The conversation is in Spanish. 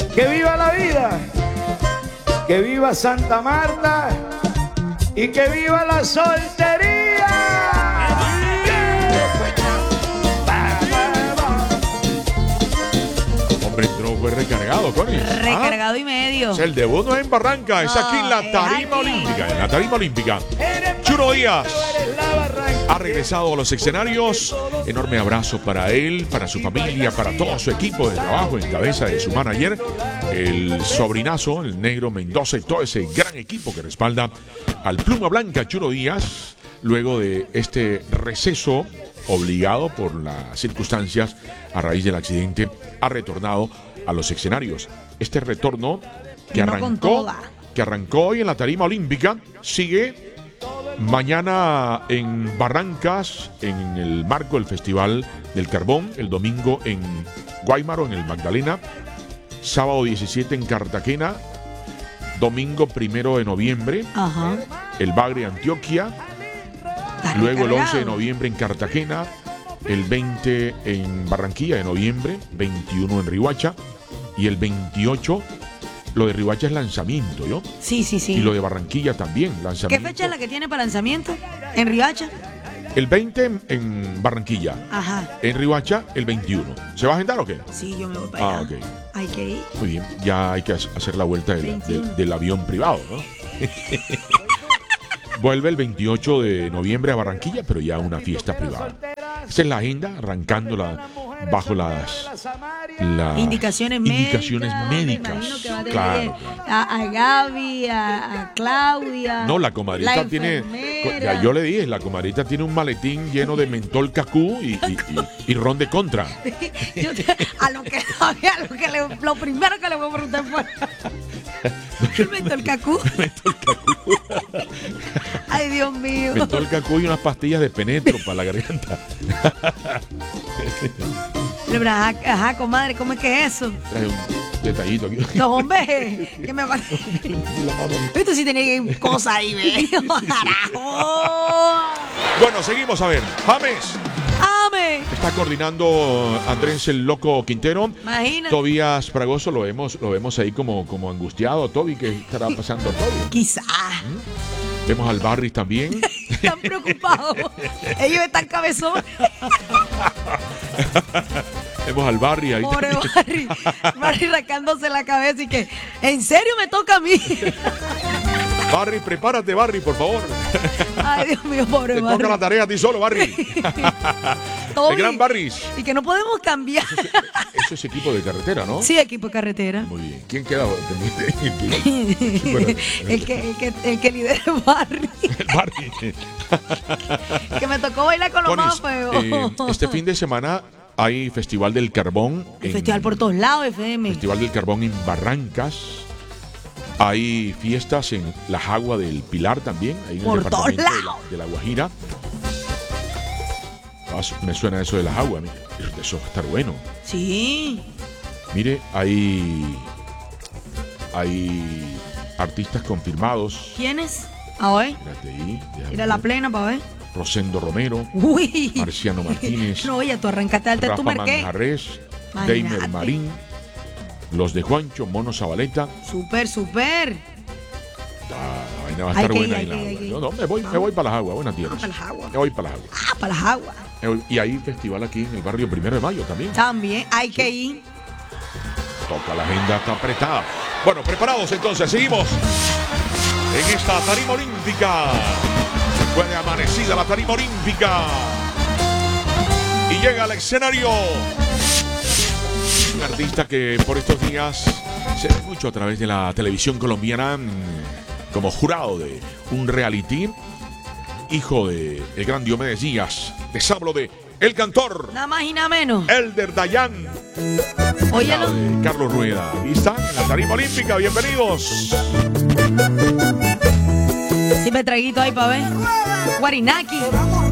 Que viva la vida, que viva Santa Marta y que viva la soltería. Hombre, entró, fue recargado, Connie. Recargado y medio. El debut no es en Barranca, es aquí en la tarima olímpica. En la tarima olímpica. Churo Díaz ha regresado a los escenarios. Enorme abrazo para él, para su familia, para todo su equipo de trabajo en cabeza de su manager, el sobrinazo, el negro Mendoza y todo ese gran equipo que respalda al Pluma Blanca Churo Díaz, luego de este receso obligado por las circunstancias a raíz del accidente, ha retornado a los escenarios. Este retorno que arrancó hoy en la tarima olímpica sigue mañana en Barrancas, en el marco del Festival del Carbón, el domingo en Guaymaro, en el Magdalena, sábado 17 en Cartagena, domingo 1 de noviembre, el Bagre, Antioquia, luego el 11 de noviembre en Cartagena, el 20 en Barranquilla de noviembre, 21 en Riohacha y el 28, lo de Riohacha es lanzamiento, ¿yo? Sí. Y lo de Barranquilla también, lanzamiento. ¿Qué fecha es la que tiene para lanzamiento en Riohacha? El 20 en Barranquilla. En Riohacha el 21. ¿Se va a agendar o qué? Sí, yo me voy para allá. Ok. Hay que ir. Muy bien, ya hay que hacer la vuelta del avión privado, ¿no? Vuelve el 28 de noviembre a Barranquilla, pero ya una fiesta privada. Esa es la agenda, arrancándola bajo las indicaciones médicas. Claro. A Gaby, a Claudia. No, la comadrita tiene. Ya yo le dije, la comadrita tiene un maletín lleno de mentol cacú y ron de contra. Lo primero que le voy a preguntar fue. ¿El mentol cacú? Ay, Dios mío. Mentol cacú y unas pastillas de penetro para la garganta. Ajá, comadre, ¿cómo es que es eso? Trae un detallito aquí. No, hombre, que me parece. Esto sí tenía cosas ahí, ¿ve? ¡Carajo! Bueno, seguimos a ver. James. Está coordinando Andrés el Loco Quintero. Imagínate. Tobías Fragoso lo vemos ahí como angustiado. Toby, ¿qué estará pasando a Toby? Quizá. Vemos al Barry también. Están preocupados. Ellos están cabezones. Vemos al Barry ahí. Pobre Barry rascándose la cabeza y que, ¿en serio me toca a mí? Barry, prepárate, Barry, por favor. Ay, Dios mío, pobre Te Barry. toca la tarea a ti solo, Barry. El gran Barry. Y que no podemos cambiar. Eso es equipo de carretera, ¿no? Sí, equipo de carretera. Muy bien. ¿Quién queda? El que lidera es Barry. El Barry. Que me tocó bailar con los más feos. Este fin de semana hay Festival del Carbón. Festival por todos lados, FM. Festival del Carbón en Barrancas. Hay fiestas en la Jagua del Pilar también, ahí en el departamento de la Guajira. Me suena eso de la Jagua, eso va a estar bueno. Sí. Mire, hay artistas confirmados. ¿Quiénes? A ver. Espérate ahí. Ir a la plena para ver. Rosendo Romero. Uy. Marciano Martínez. No, ya tú arrancaste al Rafa Manjarres. Deimer Marín. Los de Juancho, Mono Zabaleta. Súper. La vaina va a estar buena ahí. No, me voy para las aguas, buenas tierras. Me voy para las aguas. Para las aguas. Y hay festival aquí en el barrio 1 de Mayo también. También, hay que ir. Toca, la agenda está apretada. Bueno, preparados entonces, seguimos en esta tarima olímpica. Después de amanecida la tarima olímpica. Y llega al escenario un artista que por estos días se ve mucho a través de la televisión colombiana como jurado de un reality, hijo de el gran Diomedes Díaz. Les hablo de el cantor, nada más y nada menos, Elder Dayan. Óyelo. Carlos Rueda. Ahí está, en la tarima olímpica. Bienvenidos. Sí, me traguito ahí para ver. Guarinaki.